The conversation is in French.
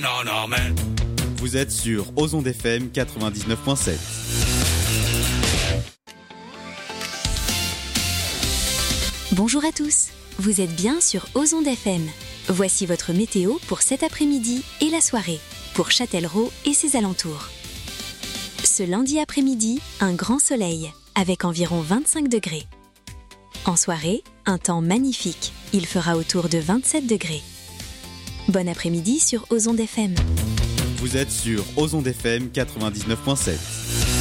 Vous êtes sur Ozon FM 99.7. Bonjour à tous, vous êtes bien sur Ozon FM. Voici votre météo pour cet après-midi et la soirée, pour Châtellerault et ses alentours. Ce lundi après-midi, un grand soleil, avec environ 25 degrés. En soirée, un temps magnifique, il fera autour de 27 degrés. Bon après-midi sur Ozon FM. Vous êtes sur Ozon FM 99.7.